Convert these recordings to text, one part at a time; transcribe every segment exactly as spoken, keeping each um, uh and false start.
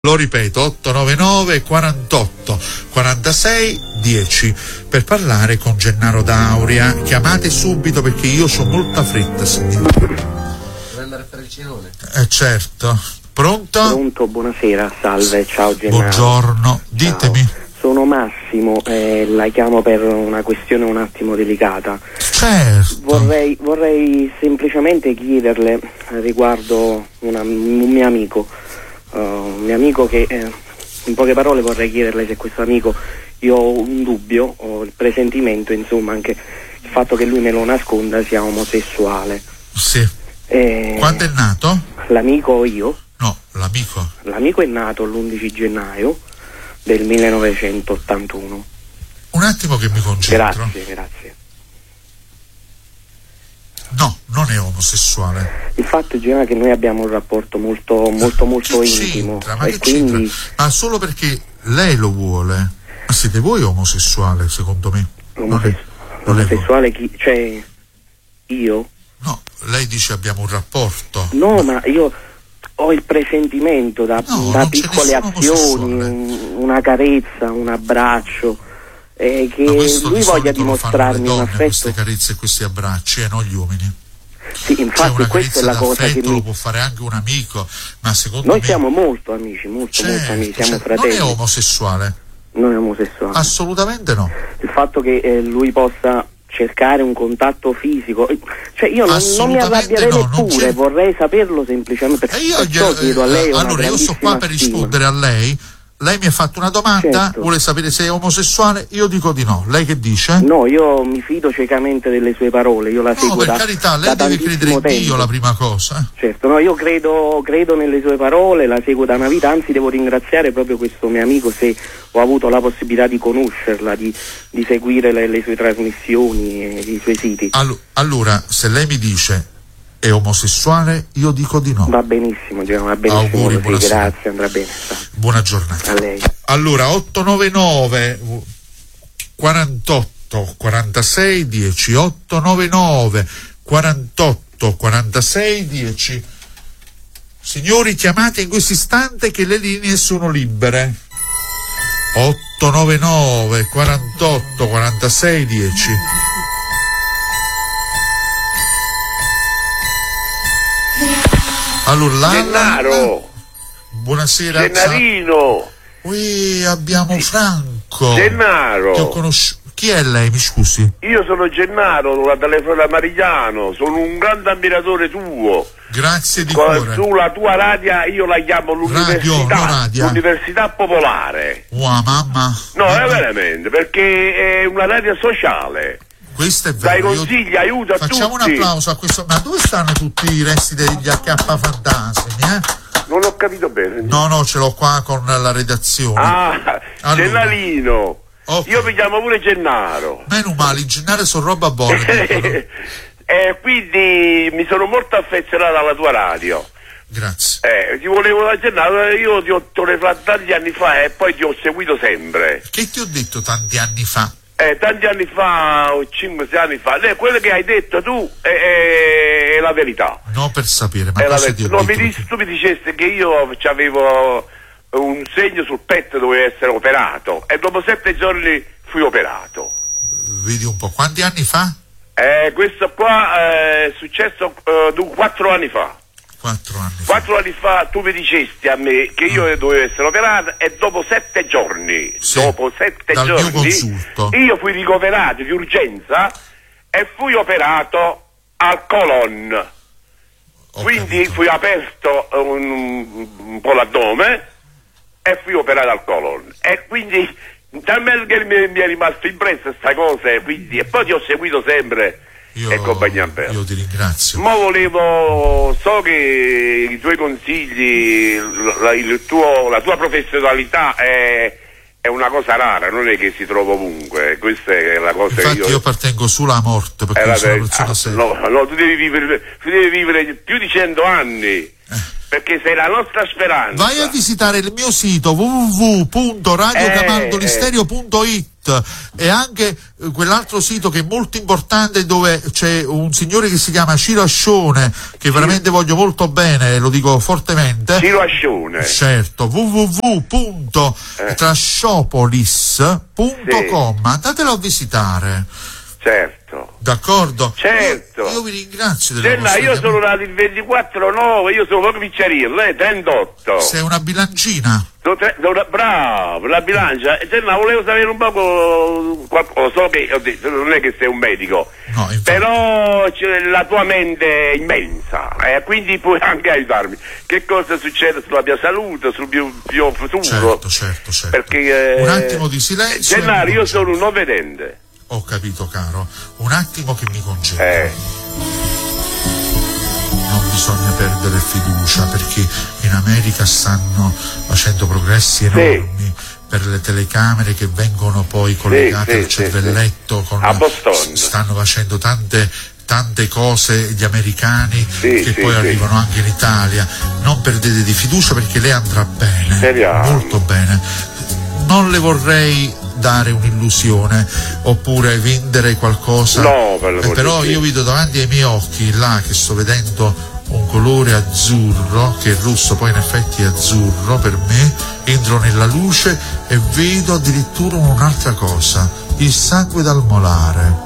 Lo ripeto, otto nove nove quarantotto quarantasei dieci per parlare con Gennaro D'Auria. Chiamate subito perché io ho molta fretta, signore. Vuoi andare a fare il cenone? Eh certo. Pronto? Pronto, buonasera, salve, ciao Gennaro. Buongiorno, ditemi. Ciao. Sono Massimo, eh, la chiamo per una questione un attimo delicata. Certo. Vorrei, vorrei semplicemente chiederle riguardo una, un mio amico. Uh, un mio amico che eh, in poche parole vorrei chiederle se questo amico, io ho un dubbio, ho il presentimento, insomma, anche il fatto che lui me lo nasconda, sia omosessuale. Sì. Eh, Quando è nato? L'amico o io? No, l'amico. L'amico è nato l'undici gennaio del millenovecentottantuno. Un attimo che mi concentro. Grazie, grazie. No, non è omosessuale. Il fatto è che noi abbiamo un rapporto molto molto molto che intimo. C'entra? Ma e che quindi... c'entra? Ma solo perché lei lo vuole. Ma siete voi omosessuale, secondo me? Omoses- non è, non omosessuale chi? Cioè io? No, lei dice abbiamo un rapporto. No, ma io ho il presentimento da, no, da piccole azioni, un, una carezza, un abbraccio, eh, che lui voglia dimostrarmi un affetto. Queste carezze e questi abbracci, e eh, non gli uomini. Sì, infatti cioè, questa è la cosa che mi... lo può fare anche un amico, ma secondo noi me... siamo molto amici, molto certo, molto amici, siamo certo. fratelli. Non è omosessuale? Non è omosessuale. Assolutamente no. Il fatto che eh, lui possa cercare un contatto fisico, cioè io non, non mi arrabbierei no, neppure, vorrei saperlo semplicemente, e io perciò gli, chiedo a lei una allora io sono qua per stima. rispondere a lei. Lei mi ha fatto una domanda, certo. Vuole sapere se è omosessuale, io dico di no. Lei che dice? No, io mi fido ciecamente delle sue parole, io la no, seguo per da, carità, lei da deve credere in tempo. Dio, la prima cosa. Certo, no, io credo, credo nelle sue parole, la seguo da una vita, anzi devo ringraziare proprio questo mio amico se ho avuto la possibilità di conoscerla, di, di seguire le, le sue trasmissioni e i suoi siti. All- allora, se lei mi dice è omosessuale, io dico di no. Va benissimo, Gino, va benissimo. Auguri, così, grazie, andrà bene. Buona giornata. A lei. Allora, otto nove nove quarantotto quarantasei dieci, otto nove nove quarantotto quarantasei dieci. Signori, chiamate in questo istante che le linee sono libere. otto nove nove quarantotto quarantasei dieci. Allora, Gennaro, buonasera. Gennarino. Qui abbiamo Franco. Gennaro. Che ho conosciuto. Chi è lei, mi scusi? Io sono Gennaro, da telefono da Marigliano, sono un grande ammiratore tuo. Grazie di Con, cuore. Sulla tua radio io la chiamo l'università, radio, no radio. l'università popolare. Wow, mamma. No, è veramente, perché è una radio sociale. Questo è Dai vero. consigli, aiuta a tutti. Facciamo un applauso a questo. Ma dove stanno tutti i resti degli acca fantasmi, eh? Non ho capito bene. No, no, ce l'ho qua con la redazione. Ah, allora. Gennarino. Okay. Io mi chiamo pure Gennaro. Meno male, in Gennaro sono roba buona. E eh, quindi mi sono molto affezionato alla tua radio. Grazie. Eh, ti volevo da Gennaro, io ti ho telefonato tanti anni fa e poi ti ho seguito sempre. Che ti ho detto tanti anni fa? Eh, tanti anni fa, o cinque sei anni fa, eh, quello che hai detto tu è, è, è la verità. No, per sapere, ma è cosa la ti ho no, detto? Mi dici, tu mi dicesti che io avevo un segno sul petto, dovevo essere operato e dopo sette giorni fui operato. Vedi un po', quanti anni fa? Eh, questo qua è successo uh, quattro anni fa. Quattro anni fa. Quattro anni fa tu mi dicesti a me che io mm. dovevo essere operato e dopo sette giorni, sì, dopo sette dal giorni, mio consulto. io fui ricoverato di urgenza e fui operato al colon. Ho Quindi capito. fui aperto un, un po' l'addome e fui operato al colon. E quindi talmente che mi, mi è rimasto impressa questa cosa, quindi, e poi ti ho seguito sempre. Io, e compagnia bella. Io ti ringrazio. Ma volevo, so che i tuoi consigli, la, il tuo, la tua professionalità è, è una cosa rara, non è che si trova ovunque. Questa è la cosa. Infatti che io, io appartengo solo alla morte perché la, sono una persona ah, seria. no, no, tu devi vivere, tu devi vivere più di cento anni. Eh. perché sei la nostra speranza. Vai a visitare il mio sito w w w punto radio camaldolisterio punto it e anche eh, quell'altro sito che è molto importante, dove c'è un signore che si chiama Ciro Ascione, che veramente voglio molto bene, lo dico fortemente. Ciro Ascione. Certo, w w w punto trashopolis punto com, Sì. andatelo a visitare. Certo. D'accordo? Certo. Io, io vi ringrazio della Genna, vostra io sono chiamata. nato il ventiquattro nove, io sono proprio picciarillo, lei trentotto. Sei una bilancina. Sono tre- sono- bravo, la bilancia. E Genna, volevo sapere un poco qualcosa, so che ho detto, non è che sei un medico, No, infatti. però c'è la tua mente è immensa, eh, quindi puoi anche aiutarmi. Che cosa succede sulla mia salute, sul mio, mio futuro? Certo, certo, certo. Perché, eh, un attimo di silenzio. Gennaro, e mi io sono un concentro. non vedente. Ho capito, caro. Un attimo che mi concentro. Eh. Non bisogna perdere fiducia, perché in America stanno facendo progressi enormi per le telecamere che vengono poi collegate sì, al sì, cervelletto. sì. Con, A Boston. stanno facendo tante tante cose gli americani Sì, che sì, poi sì. arrivano anche in Italia. Non perdete di fiducia, perché lei andrà bene, Speriamo. molto bene. Non le vorrei dare un'illusione oppure vendere qualcosa. No, per l'amor Eh, di però Dio. io vedo davanti ai miei occhi là che sto vedendo un colore azzurro, che è rosso, poi in effetti è azzurro per me. Entro nella luce e vedo addirittura un'altra cosa, il sangue dal molare.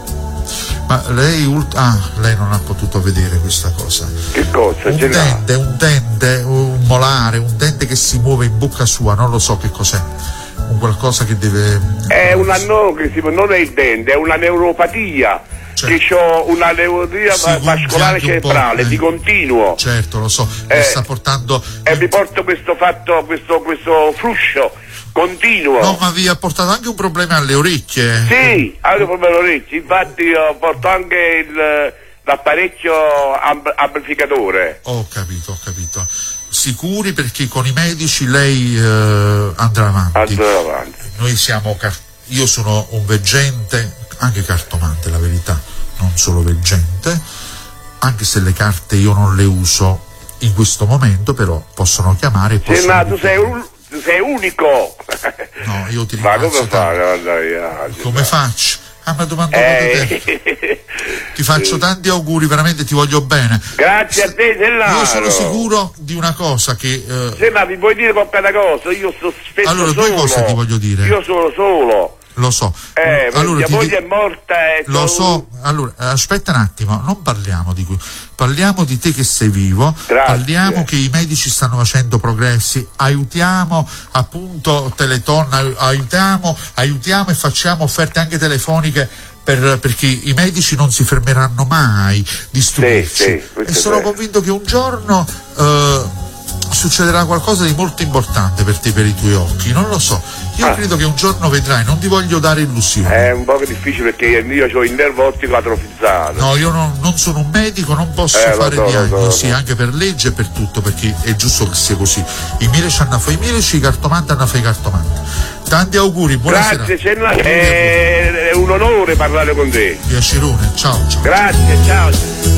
Ma lei ult- ah, lei non ha potuto vedere questa cosa. Che cosa? Un Gennaro? dente, un dente, un molare, un dente che si muove in bocca sua, non lo so che cos'è. Un qualcosa che deve. È una no, che si, non è il dente, è una neuropatia. Certo. Che ho una neuropatia Sì, va- gonfia vascolare anche un po', cerebrale eh. di continuo. Certo, lo so, Eh, mi sta portando. E mi porto questo fatto, questo, questo fruscio continuo. No, ma vi ha portato anche un problema alle orecchie. Sì, anche proprio le orecchie. Infatti io porto anche il, l'apparecchio amb- amplificatore. Ho capito, ho capito. Sicuri, perché con i medici lei eh, andrà avanti. Andrò avanti. Noi siamo car- io sono un veggente, anche cartomante, la verità, non solo veggente, anche se le carte io non le uso in questo momento, però possono chiamare e possono. Sì, ma tu sei, un, tu sei unico. No, io ti Ma ringrazio come tanto. fare? Guarda, io- Come faccio? Ah, mi ha domandato te. Eh, Ti faccio tanti auguri, veramente ti voglio bene. Grazie a te, Gennaro. Io sono sicuro di una cosa, che eh, Sì, ma mi vuoi dire qualche cosa? Io sto spesso Allora, due solo. cose ti voglio dire. Io sono solo. lo so. Eh, allora, mia ti moglie di- è morta e Lo sono- so, allora aspetta un attimo, non parliamo di cui, parliamo di te che sei vivo, Grazie. parliamo che i medici stanno facendo progressi, aiutiamo appunto Teleton, ai- aiutiamo, aiutiamo e facciamo offerte anche telefoniche per, perché i medici non si fermeranno mai di stupirci. sì, questo e è sono vero. convinto che un giorno eh, succederà qualcosa di molto importante per te, per i tuoi occhi, non lo so. Io Ah. credo che un giorno vedrai, non ti voglio dare illusioni. È un po' difficile perché io ho il nervo ottico atrofizzato. No, io non, non sono un medico, non posso Eh, lo fare so, lo so, diagnosi, lo so. anche per legge e per tutto, perché è giusto che sia così. I miei hanno fatto i miei, i cartomanti hanno fatto i cartomanti. Tanti auguri, buonasera. Grazie, Cenna, è, è un onore parlare con te. Piacerone, ciao ciao. Grazie, ciao.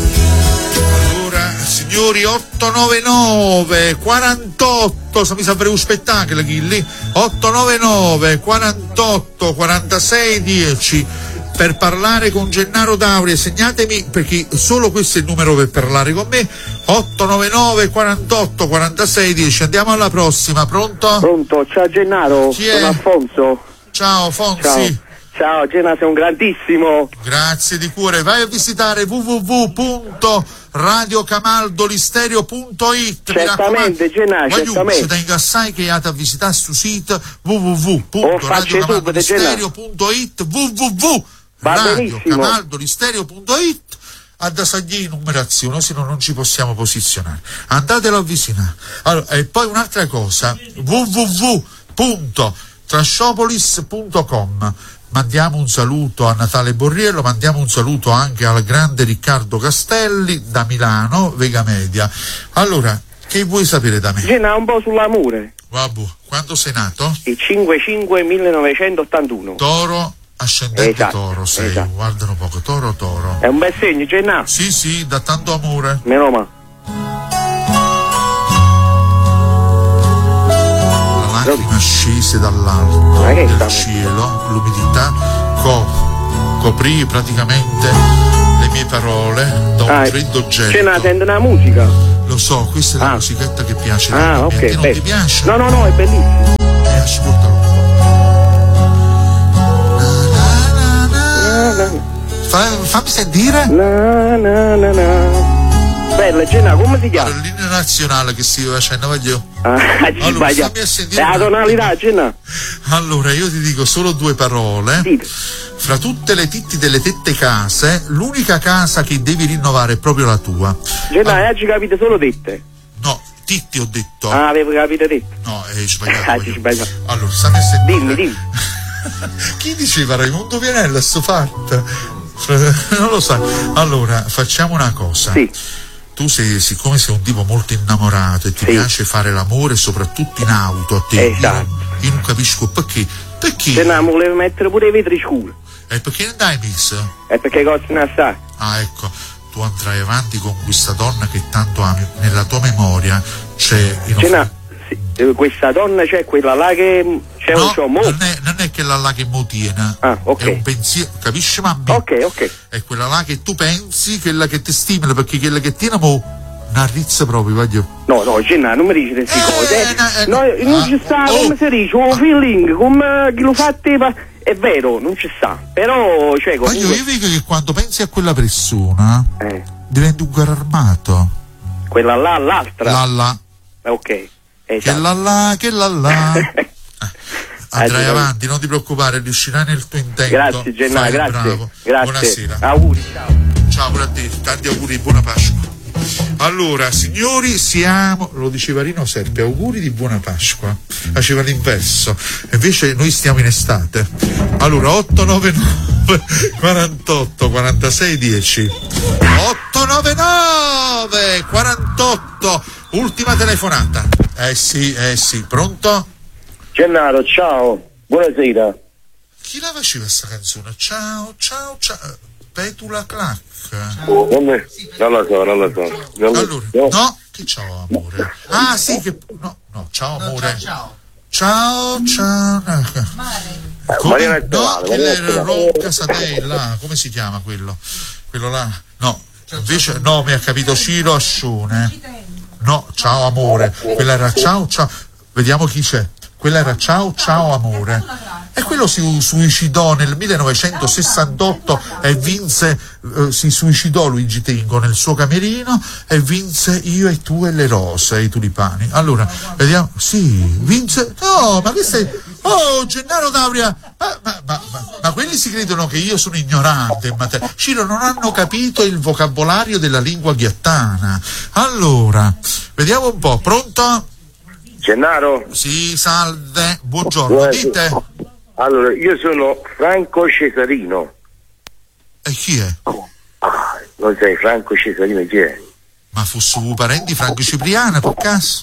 Allora, signori, ottocentonovantanove quarantotto, mi sa fare un spettacolo Ghilli. ottocentonovantanove quarantotto quarantasei dieci per parlare con Gennaro Dauria. Segnatemi, perché solo questo è il numero per parlare con me. ottocentonovantanove quarantotto quarantasei dieci. Andiamo alla prossima, pronto? Pronto, ciao Gennaro, Chi è? sono Alfonso. Ciao Fonsi. Ciao. Ciao Genna, sei un grandissimo. Grazie di cuore. Vai a visitare w w w punto radio camaldolisterio punto it. Certamente, Genna, Voglio certamente. ci tengo assai che andate a visitare sul sito w w w Oh, punto faccio radio subito, camaldolisterio punto it w w w punto Va radio benissimo. camaldolisterio punto it. ad assagli numerazione, se no non ci possiamo posizionare. Andatelo a avvicinare. Allora, e poi un'altra cosa, w w w punto trashopolis punto com. Mandiamo un saluto a Natale Borriello, mandiamo un saluto anche al grande Riccardo Castelli da Milano, Vega Media. Allora, che vuoi sapere da me? Genna, un po' sull'amore. Vabbè, quando sei nato? Il cinque cinque millenovecentottantuno. Toro, ascendente Esatto, Toro sei, esatto. guardano poco, Toro Toro. È un bel segno, Genna. Sì, sì, da tanto amore. Meno male. lacrime scese dall'alto Ma che del sta- cielo, l'umidità co- coprì praticamente le mie parole da un Ah, freddo c'è gelo. una, sente una musica. Lo so, questa è la Ah. musichetta che piace. Ah, a ok. te non beh. ti piace? No, no, no, è bellissimo. Eh, ascoltalo un po'. Na, na, na, Na, na. Fa- fammi sentire. na, na, na, na. Bella, Genna, come si Guarda, chiama? l'inno nazionale che si facendo, voglio. Ah, ci Allora, sbaglia. fammi a sentire È la un tonalità, attimo. Genna. Allora, io ti dico solo due parole. Dite. Fra tutte le titti delle tette case, l'unica casa che devi rinnovare è proprio la tua. Genna, Ah, oggi capite solo tette. no, titti ho detto. Ah, avevo capito tette. No, hai sbagliato. Ah, voglio. ci sbagliato. Allora, stammi a sentire. Dimmi, dimmi. Chi diceva Raimundo Vianella sto fatto? Non lo sai. Allora, facciamo una cosa. Sì. Tu sei, siccome sei un tipo molto innamorato e ti Sì. piace fare l'amore soprattutto in auto a te, Esatto. io, io non capisco perché. Perché? Genna, volevo mettere pure i vetri scuri. E perché non dai mix? È perché costano assai. Ah, ecco, tu andrai avanti con questa donna che tanto ami. Nella tua memoria c'è in Genna, sì, eh, questa donna c'è quella là che c'è No, un ciò mo. non è, non è quella là che mo tiene. Ah, ok. È un pensiero, capisci mamma? Ok, ok. È quella là che tu pensi, quella che ti stimola, perché quella che tiene mo una rizza proprio, voglio. No, no, Genna, non mi dici queste Eh, cose. no, eh, No, no. non Ah, ci sta, oh. come si dice, un feeling, come chi lo fa a te, pa- è vero, non ci sta. Però, cioè, Voglio, comunque... io vedo che quando pensi a quella persona Eh, diventi un carro armato. quella là, l'altra. La la, Ok, che esatto. la la, che la la. Andrai Ah, avanti, non ti preoccupare, riuscirai nel tuo intento. Grazie, Genna, Fai il grazie. bravo. Grazie. Buonasera. Auguri, ciao. Ciao pure a te, tanti auguri di buona Pasqua. Allora, signori, siamo, lo diceva Rino Serpi, auguri di buona Pasqua. Faceva l'inverso, invece noi stiamo in estate. Allora, otto nove nove quarantotto quarantasei dieci. otto nove nove quarantotto, ultima telefonata. Eh sì, eh sì, pronto? Gennaro, ciao, buonasera. Chi la faceva sta canzone? Ciao, ciao, ciao. Petula Clac. Non, me- non lo so, non lo so. Non lo- Allora, no. no, che ciao amore. Ah sì, che no, no, ciao amore. Ciao, ciao. Come? Mariana No, Tonale, che Mariana era Tonale. Rocca Satella, come si chiama quello? Quello là? No, invece no, mi ha capito Ciro Ascione. No, ciao amore. Quella era ciao, ciao. Vediamo chi c'è. Quella era ciao, ciao amore. E quello si suicidò nel millenovecentosessantotto e vinse, eh, si suicidò Luigi Tenco nel suo camerino e vinse Io e tu e le rose, i tulipani. Allora, vediamo, sì, vinse, no, ma che sei, oh, Gennaro D'Auria, ma, ma, ma, ma, ma quelli si credono che io sono ignorante in materia. Ciro, non hanno capito il vocabolario della lingua ghiattana. Allora, vediamo un po', pronto? Gennaro? Sì, salve, buongiorno, Buonasera. dite. Allora, io sono Franco Cesarino. E chi è? Ah, non sai Franco Cesarino chi è? Ma fu su parenti Franco Cipriano, per caso?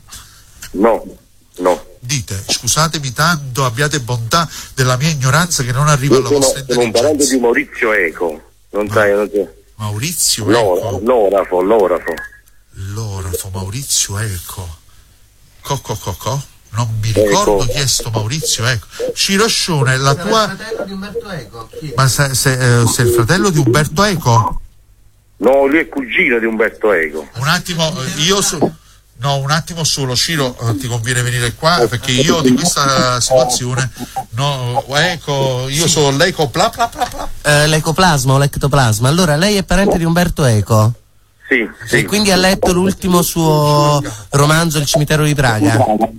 No, no. Dite, scusatemi tanto, abbiate bontà della mia ignoranza che non arriva Io alla sono, vostra sono un parente di intelligenza. Maurizio Eco. Non sai, non sai. Maurizio L'ora- Eco. L'orafo, l'orafo. L'orafo, Maurizio Eco. Co, co, co, co. Non mi ricordo chi è sto Maurizio Eco. Ciro Ascione, la Era tua... il fratello di Umberto Eco. Chi è? Ma se- se- eh, sei il fratello di Umberto Eco? No, lui è cugino di Umberto Eco. Un attimo, eh, io so... No, un attimo solo, Ciro, eh, ti conviene venire qua perché io di questa situazione, no, ecco, io sono l'eco, bla bla bla bla. Eh, l'ecoplasma o l'ectoplasma. Allora, lei è parente di Umberto Eco Sì, sì. e quindi ha letto l'ultimo suo romanzo, Il cimitero di Praga.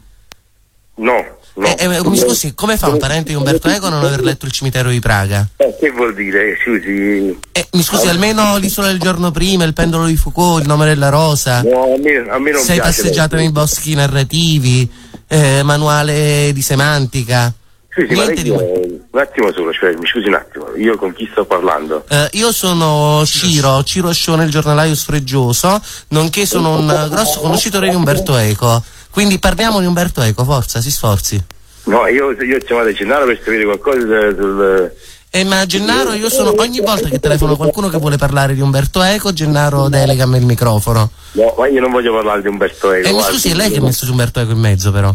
No, no. Eh, eh, mi scusi, come fa un parente di Umberto Eco a non aver letto Il cimitero di Praga? Eh, che vuol dire? Scusi. Eh, mi scusi, almeno L'isola del giorno prima, Il pendolo di Foucault, Il nome della rosa, No, a me, a me non Sei piace. passeggiato nei boschi narrativi, eh, manuale di semantica. Sì, sì, ma Niente lei, di... eh, un attimo solo, cioè, mi scusi un attimo, io con chi sto parlando? Eh, io sono Ciro, Ciro Ascione, il giornalaio sfreggioso, nonché sono un eh, grosso conoscitore di Umberto Eco. Quindi parliamo di Umberto Eco, forza, si sforzi. No, io, io ho chiamato Gennaro per sapere qualcosa sul... Eh, ma Gennaro, io sono, ogni volta che telefono qualcuno che vuole parlare di Umberto Eco, Gennaro delega a me il microfono. No, ma io non voglio parlare di Umberto Eco. E mi guardi. scusi, è lei che ha messo Umberto Eco in mezzo però.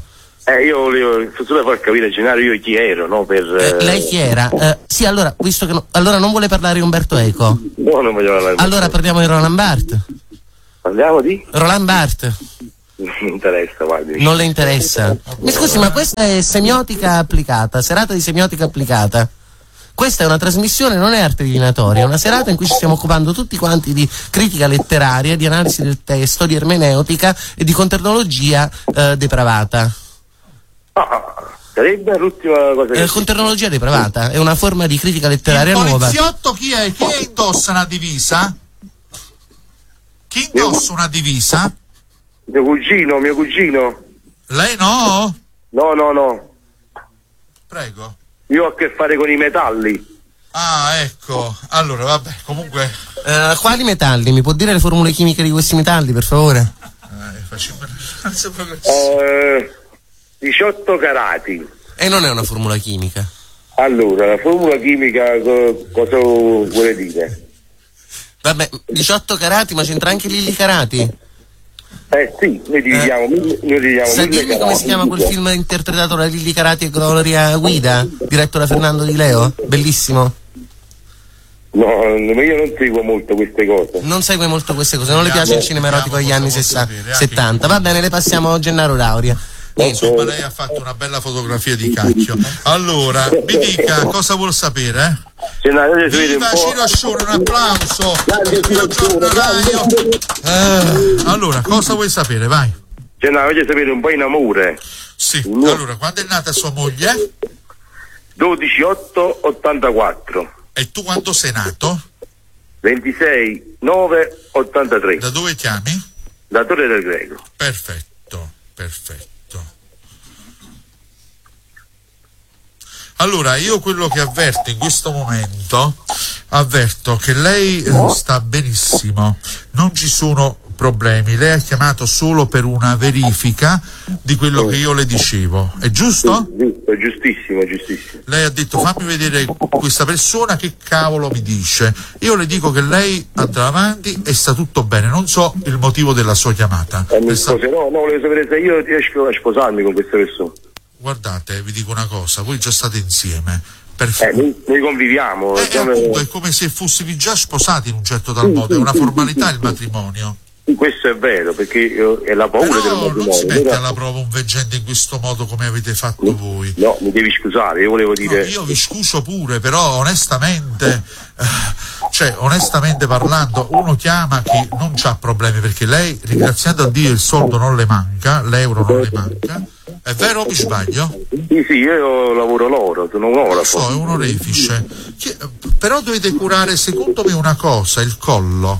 Eh, io volevo solo far capire, Gennaro, io chi ero, no? Per, Eh, lei chi era? Eh, sì, allora, visto che no, allora non vuole parlare di Umberto Eco. No, non voglio parlare. Allora parliamo di Roland Barthes. Parliamo di? Roland Barthes. Non mi interessa, guardi. Non le interessa. Mi scusi, ma questa è semiotica applicata, serata di semiotica applicata. Questa è una trasmissione, non è arte divinatoria, è una serata in cui ci stiamo occupando tutti quanti di critica letteraria, di analisi del testo, di ermeneutica e di conternologia eh, depravata. Ah, sarebbe l'ultima cosa che... Eh, conternologia depravata è una forma di critica letteraria Il nuova. poliziotto chi è? Chi è indossa una divisa? Chi indossa una divisa? Mio cugino, mio cugino. Lei no? No, no, no. Prego. Io ho a che fare con i metalli. Ah, ecco. Allora, vabbè, comunque... Eh, quali metalli? Mi può dire le formule chimiche di questi metalli, per favore? Eh, facciamo... non so proprio- Eh, diciotto carati. E non è una formula chimica. Allora, la formula chimica co- cosa vuole dire? Vabbè, diciotto carati, ma c'entra anche Lilli Carati. Eh sì, noi dividiamo, noi dividiamo Sa mille dirmi come carati. si chiama quel film interpretato da Lilli Carati e Gloria Guida, diretto da Fernando Di Leo? Bellissimo. No, ma io non seguo molto queste cose. Non segue molto queste cose, non le piace il cinema erotico degli anni sessanta, settanta. Va bene, le passiamo Gennaro Lauria. Insomma, lei ha fatto una bella fotografia di cacchio. Allora, mi dica cosa vuol sapere? Gennaro, si vede un Viva po'. Ciro Scione, un applauso! Grande Ciro Scione, Giornalaio. Eh, allora, cosa vuoi sapere? Vai. Gennaro, voglio sapere un po' in amore. Sì, allora, quando è nata sua moglie? dodici otto ottantaquattro. E tu quando sei nato? ventisei nove ottantatré. Da dove chiami? Da Torre del Greco. Perfetto, perfetto. Allora, io quello che avverto in questo momento, avverto che lei eh, sta benissimo, non ci sono problemi, lei ha chiamato solo per una verifica di quello che io le dicevo, è giusto? Giusto, giustissimo, giustissimo. Lei ha detto fammi vedere questa persona che cavolo mi dice, io le dico che lei andrà avanti e sta tutto bene, non so il motivo della sua chiamata. Eh, mi Questa- sposerò, no, volevo sapere se io riesco a sposarmi con questa persona. Guardate, vi dico una cosa, voi già state insieme, Eh, perfetto. noi, noi conviviamo. Eh, siamo- appunto, è come se fossimo già sposati in un certo tal modo, è una formalità il matrimonio. Questo è vero, perché io, è la paura del Però non matrimonio. si mette però- alla prova un veggente in questo modo come avete fatto voi. No, mi devi scusare, io volevo No, dire... io vi scuso pure, però onestamente, eh, cioè onestamente parlando, uno chiama chi non c'ha problemi, perché lei, ringraziando a Dio, il soldo non le manca, l'euro non le manca. È vero o mi sbaglio? Sì, sì, io lavoro l'oro, sono un oro. Lo so, è un orefice. Che- però dovete curare, secondo me, una cosa, il collo.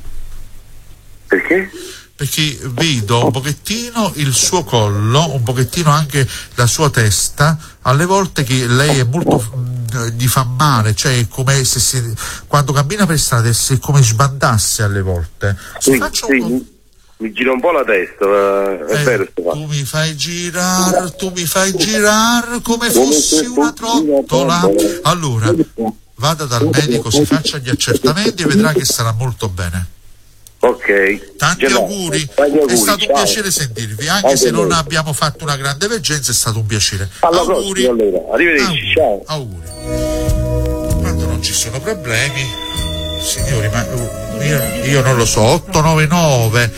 Perché? Perché vedo un pochettino il suo collo, un pochettino anche la sua testa, alle volte che lei è molto, mh, gli fa male, cioè è come se si, quando cammina per strada è come sbandasse alle volte. Si Sì, faccia sì, un- mi, mi gira un po' la testa, eh, è eh, vero sto fatto. tu mi fai girare, tu mi fai girare come fossi una trottola. Allora, vada dal medico, si faccia gli accertamenti e vedrà che sarà molto bene. Ok. Tanti Gennaro, auguri, tanti è auguri, stato un ciao. piacere sentirvi, anche Anche se a non noi. abbiamo fatto una grande veggenza, è stato un piacere. Alla Auguri. prossima allora, arrivederci, ciao. Auguri. Quando non ci sono problemi, signori, ma uh, io, io non lo so, otto nove nove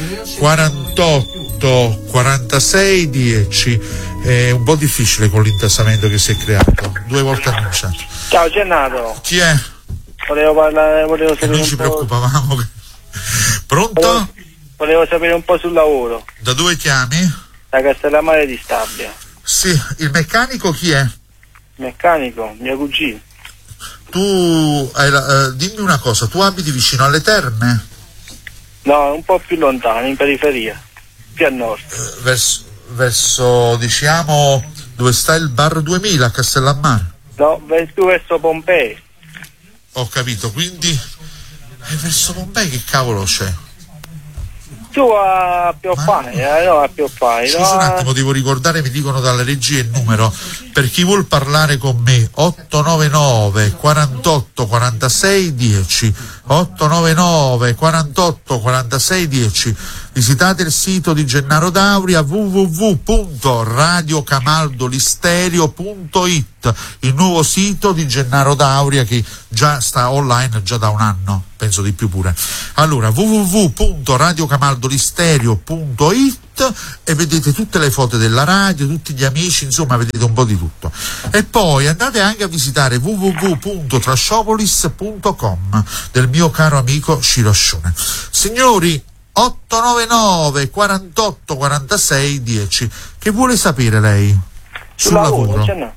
quarantotto quarantasei dieci, è un po' difficile con l'intasamento che si è creato, due volte annunciato. Ciao Gennaro, Chi è? volevo parlare, volevo E sapere noi un ci po'. preoccupavamo. che- Pronto? Volevo sapere un po' sul lavoro. Da dove chiami? Da Castellammare di Stabia. Sì, il meccanico chi è? Meccanico, mio cugino. Tu hai la- eh, dimmi una cosa, tu abiti vicino alle terme? No, un po' più lontano, in periferia, più a nord. Eh, verso, verso, diciamo, dove sta il bar duemila a Castellammare? No, ver- più verso Pompei. Ho capito, quindi eh, verso Pompei che cavolo c'è? Tu a Pioppai, eh, no, a Pioppai. Scusa no, un a- attimo, devo ricordare, mi dicono dalle regie il numero, per chi vuol parlare con me, otto nove nove quarantotto quarantasei dieci, otto nove nove quarantotto quarantasei dieci, Visitate il sito di Gennaro Dauria, w w w punto radio camaldolisterio punto it, il nuovo sito di Gennaro Dauria che già sta online già da un anno, penso di più pure. Allora w w w punto radio camaldolisterio punto it e vedete tutte le foto della radio, tutti gli amici, insomma vedete un po' di tutto. E poi andate anche a visitare w w w punto trashopolis punto com del mio caro amico Ciroscione. Signori, otto nove nove quarantotto quarantasei dieci, che vuole sapere lei sul lavoro? lavoro?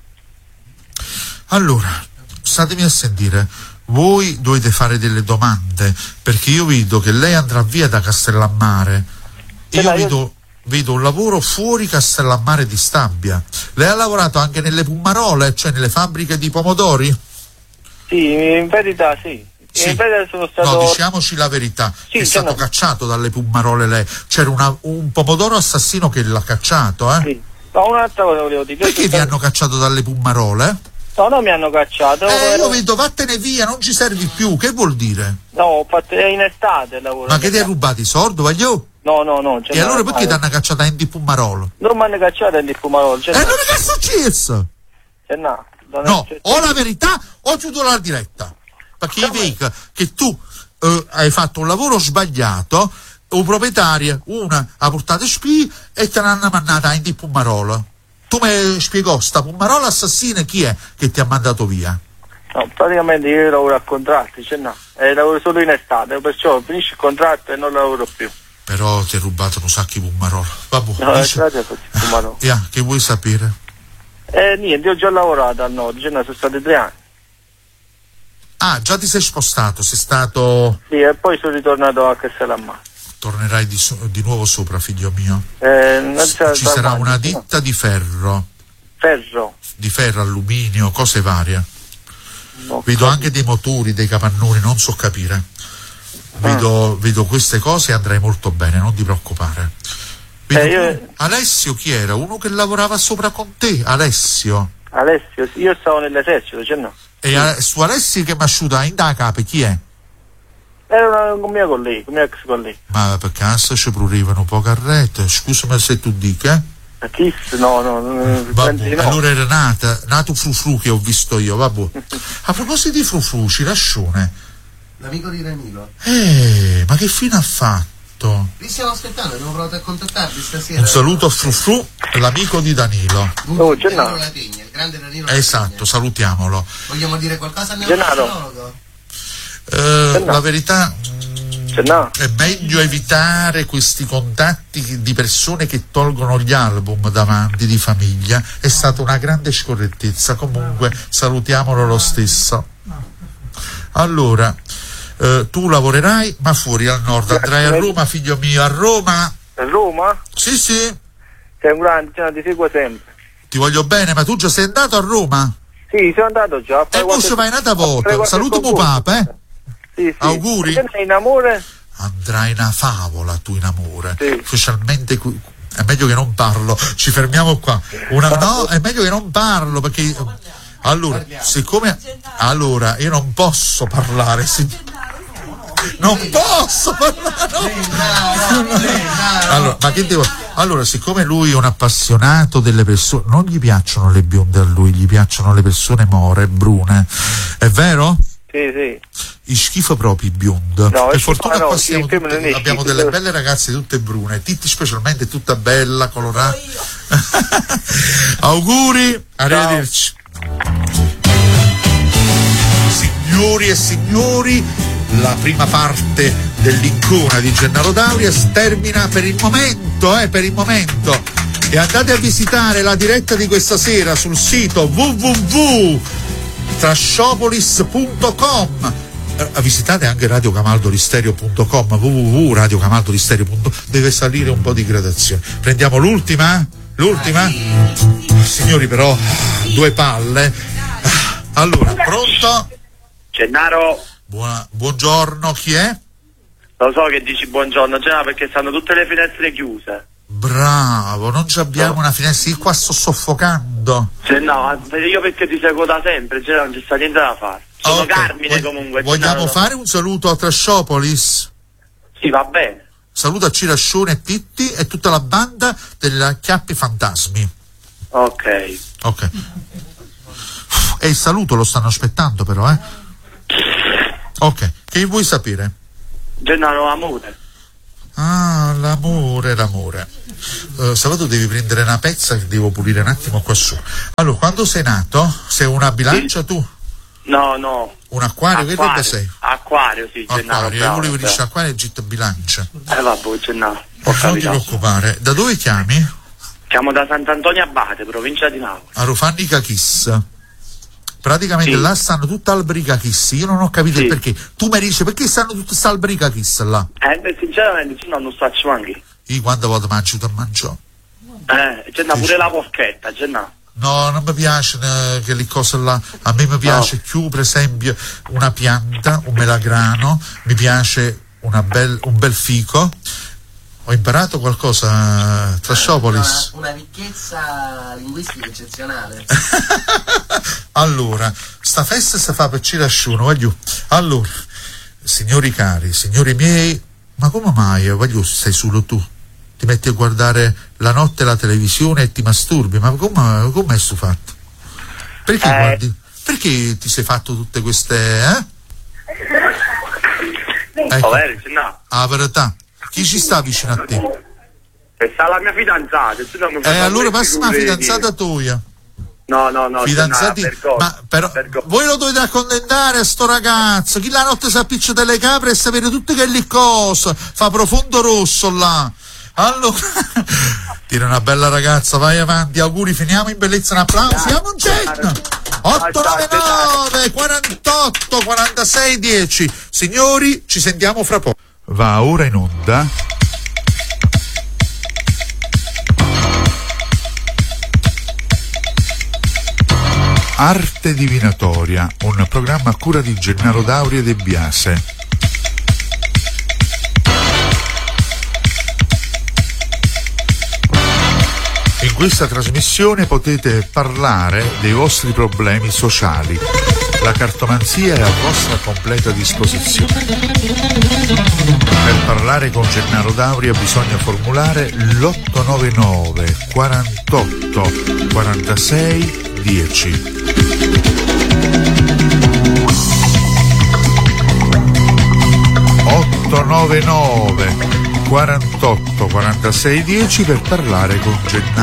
Allora, statemi a sentire, voi dovete fare delle domande, perché io vedo che lei andrà via da Castellammare, io io... vedo, vedo un lavoro fuori Castellammare di Stabia. Lei ha lavorato anche nelle Pummarole, cioè nelle fabbriche di pomodori? Sì, in verità sì. Sì. In verità sono stato... No, diciamoci la verità, sì, è stato no. cacciato dalle Pummarole lei, c'era una, un pomodoro assassino che l'ha cacciato, eh? Sì. No, un'altra cosa volevo dire. Perché vi stato... hanno cacciato dalle Pummarole? No, non mi hanno cacciato. Eh, io vedo, vattene via, non ci servi più, che vuol dire? No, ho fatto è in estate il lavoro. Ma che ti hai rubato i soldi, voglio? No, no, no. E allora perché ti hanno cacciata in di Pummarolo? Non mi hanno cacciato in di Pumarolo. E allora che è successo? Cioè, no, no, o la verità o chiudo la diretta. Perché io vedo che tu eh, hai fatto un lavoro sbagliato, un proprietario, una ha portato spie e te l'hanno mandata in di Pummarolo. Tu mi spiegò, sta Pummarola assassina chi è che ti ha mandato via? No, praticamente io lavoro a contratti, cioè no, e lavoro solo in estate, perciò finisce il contratto e non lavoro più. Però ti hai rubato un sacco di Pummarola. Vabbè, no, dice... Pummarola. Yeah, che vuoi sapere? Eh niente, io ho già lavorato al nord, cioè no, sono stati tre anni. Ah, già ti sei spostato, sei stato... Sì, e poi sono ritornato a Castellammare. Tornerai di, so- di nuovo sopra, figlio mio. Eh, non c'è Ci sarà mai, una ditta no. di ferro. Ferro? Di ferro, alluminio, cose varie. No, vedo anche dei motori, dei capannoni, non so capire. Vedo, ah. vedo queste cose e andrai molto bene, non ti preoccupare. Vedo eh, io... Alessio chi era? Uno che lavorava sopra con te, Alessio. Alessio, io stavo nell'esercito, cioè no. E a, su Alessio che mi ha asciugato in da capo, chi è? Era un mio collega, un mio ex collega. Ma per caso ci prurivano poco a rete? Scusami se tu dica. A Kiss? No, no, no. Vabbè, no. allora era nata, nato Frufru che ho visto io, vabbè. A proposito di Frufru, Cirascione. L'amico di Danilo. Eh, ma che fine ha fatto? Vi stiamo aspettando, abbiamo provato a contattarvi stasera. Un saluto a Frufru, l'amico di Danilo. Oh, Danilo Lategna, il grande Danilo Lategna. Esatto, salutiamolo. Vogliamo dire qualcosa al Gennaro? Eh, la verità no. è meglio evitare questi contatti di persone che tolgono gli album davanti di famiglia, è stata una grande scorrettezza, comunque salutiamolo lo stesso. Allora eh, tu lavorerai ma fuori al nord, andrai a Roma, figlio mio, a Roma? A Roma? Sì, sì. Sei un grande, ti seguo sempre. Ti voglio bene, ma tu già sei andato a Roma? Sì, sono andato già. E poi ci vai nata volta, saluto mio papà, eh? Sì, sì. Auguri. Sei in amore? Andrai una favola tu in amore, sì. Specialmente qui. È meglio che non parlo, ci fermiamo qua. Una, no, è meglio che non parlo perché allora, siccome allora io non posso parlare, si, non posso parlare. No. Allora, ma che devo? Allora, siccome lui è un appassionato delle persone, non gli piacciono le bionde a lui, gli piacciono le persone more, brune. È vero? Sì, sì. I schifo proprio i bionde. No, per schifo, fortuna no, qua sì, siamo tutte, non è abbiamo schifo. delle belle ragazze tutte brune, Titti specialmente tutta bella, colorata. Auguri, arrivederci. Signori e signori, la prima parte dell'icona di Gennaro Dauria termina per il momento, eh, per il momento. E andate a visitare la diretta di questa sera sul sito w w w punto trashopolis punto com. Eh, visitate anche radio camaldolisterio punto com, w w w punto radio camaldolisterio punto com. Deve salire un po' di gradazione. Prendiamo l'ultima? L'ultima? Signori, però due palle. Allora, pronto? Gennaro? Buona, buongiorno, chi è? Lo so che dici buongiorno, Gennaro, perché stanno tutte le finestre chiuse. Bravo, non ci abbiamo no. una finestra, io qua sto soffocando. Cioè, no, io perché ti seguo da sempre, Gennaro, non c'è sta niente da fare. Sono okay. Carmine Vog- comunque. Vogliamo Gennaro. fare un saluto a Trashopolis? Sì, va bene. Saluta Cirascione e Titti e tutta la banda della Chiappi Fantasmi. Ok. Ok. E il saluto lo stanno aspettando però, eh? Ok, che vuoi sapere? Gennaro, amore. Ah, l'amore, l'amore. Uh, Salvato, devi prendere una pezza che devo pulire un attimo qua su. Allora, quando sei nato? Sei una bilancia sì. tu? No, no. Un acquario? Acquario. Che roba sei? Acquario, sì, Gennaro. Acquario, io volevo dire acquario e gitto bilancia. Eh vabbè, Gennaro. Eh, non ti preoccupare. Da dove chiami? Chiamo da Sant'Antonio Abate, provincia di Napoli. A Rofanni Cachis. Praticamente sì. là stanno tutti alberi cachis. Io non ho capito sì. il perché. Tu mi dici perché stanno tutti questi alberi cachis là? Eh, beh, sinceramente, no, non faccio anche. Io quando vado mangio te mangio. Eh, Gennaro, pure la porchetta, Gennaro. No, non mi piace eh, che le cose là. A me mi piace no. più, per esempio, una pianta, un melagrano, mi piace una bel, un bel fico. Ho imparato qualcosa, Trasciopolis. Una, una ricchezza linguistica eccezionale. Allora, sta festa si fa per Cirasciuno, voglio. Allora, signori cari, signori miei, ma come mai, voglio, sei solo tu? Ti metti a guardare la notte la televisione e ti masturbi, ma come, come è sto fatto? Perché eh. guardi? Perché ti sei fatto tutte queste, eh? Ecco, no. la verità. Chi ci sta vicino a te? E sta la mia fidanzata. Eh, allora passi una fidanzata tua. No, no, no. Fidanzati, no, ma però voi lo dovete accontentare a sto ragazzo. Chi la notte si appiccia delle capre e sapere tutte che lì cose. Fa profondo rosso là. Allora, tira una bella ragazza, vai avanti, auguri, finiamo in bellezza, un applauso. Siamo un genio. otto nove nove quarantotto quarantasei dieci. Signori, ci sentiamo fra poco. Va ora in onda Arte Divinatoria, un programma a cura di Gennaro Dauri e De Biase. In questa trasmissione potete parlare dei vostri problemi sociali. La cartomanzia è a vostra completa disposizione. Per parlare con Gennaro Dauri bisogna formulare l'otto nove nove quarantotto quarantasei dieci. otto nove nove quarantotto quarantasei dieci per parlare con Gennaro